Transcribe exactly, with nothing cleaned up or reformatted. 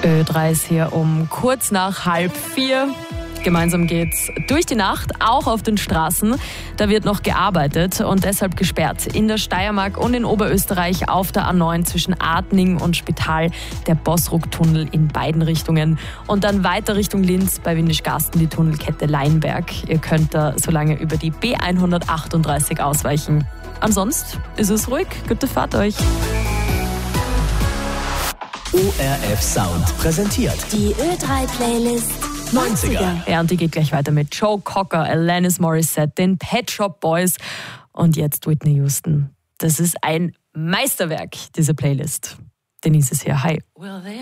Ö drei ist hier um kurz nach halb vier. Gemeinsam geht's durch die Nacht, auch auf den Straßen. Da wird noch gearbeitet und deshalb gesperrt. In der Steiermark und in Oberösterreich auf der A neun zwischen Adning und Spital der Bossruck-Tunnel in beiden Richtungen. Und dann weiter Richtung Linz bei Windischgarsten die Tunnelkette Leinberg. Ihr könnt da so lange über die B hundertachtunddreißig ausweichen. Ansonsten ist es ruhig. Gute Fahrt euch. O R F Sound präsentiert die Ö drei Playlist neunziger. Ja, und die geht gleich weiter mit Joe Cocker, Alanis Morissette, den Pet Shop Boys und jetzt Whitney Houston. Das ist ein Meisterwerk, diese Playlist. Denise ist hier. Hi.